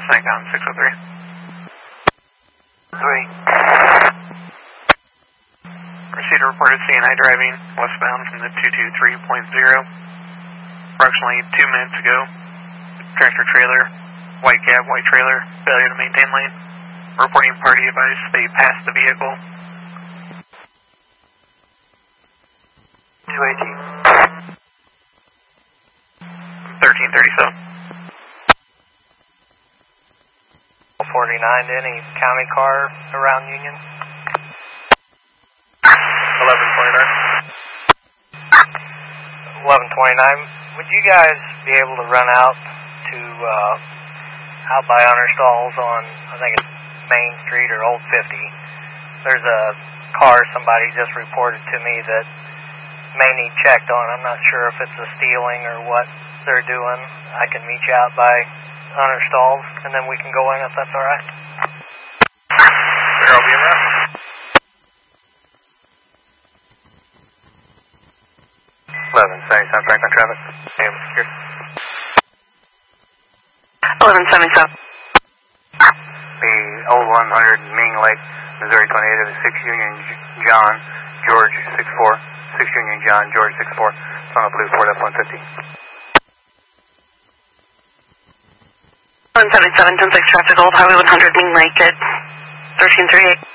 Saigon 603. 3. Proceed to report CNI driving westbound from the 223.0. Approximately 2 minutes ago, tractor trailer, white cab, white trailer, failure to maintain lane. Reporting party advised they passed the vehicle. 218. 1337. 49 to any county car around Union. 1129. 1129. Would you guys be able to run out to out by Honor Stalls on, I think it's Main Street or Old 50? There's a car somebody just reported to me that may need checked on. I'm not sure if it's a stealing or what they're doing. I can meet you out by Honor Stalls, and then we can go in if that's all right. Sure, I'll be around. 1177 Franklin traffic. Damn, secure. 1177. The old 100 Ming Lake, Missouri 28 of 6 Union John, George 64. 6 Union John, George 64. It's on a blue Ford F-150. 177, 10-6 traffic, Old Highway 100, Ming Lake at 1338.